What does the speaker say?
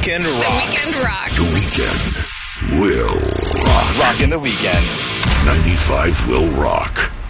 weekend rocks. The weekend rocks. The weekend will rock. Rock in the weekend. 95 will rock.